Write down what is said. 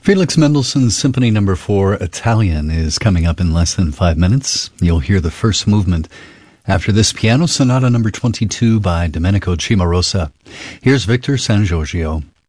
Felix Mendelssohn's Symphony No. 4, Italian, is coming up in less than 5 minutes. You'll hear the first movement. After this, Piano Sonata No. 22 by Domenico Cimarosa. Here's Victor San Giorgio.